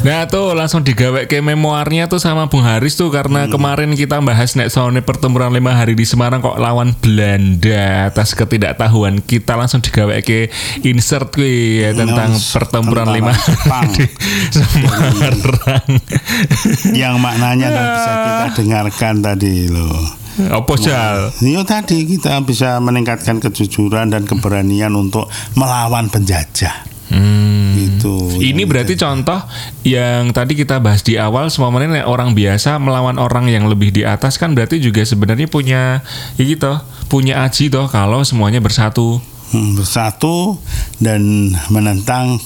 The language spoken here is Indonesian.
Nah tuh langsung digawe ke memoarnya tuh sama Bung Haris tuh karena kemarin kita bahas nek soalnya pertempuran 5 hari di Semarang kok lawan Belanda atas ketidaktahuan kita langsung digawe ke insert kuwi ya, tentang pertempuran 5 hari di Semarang. Yang maknanya bisa kita dengarkan tadi loh. Apa Jal? Iya tadi kita bisa meningkatkan kejujuran dan keberanian untuk melawan penjajah. Gitu. Ini berarti contoh yang tadi kita bahas di awal, semuanya orang biasa melawan orang yang lebih di atas kan berarti juga sebenarnya punya gitu, punya aji toh kalau semuanya bersatu. Bersatu dan menentang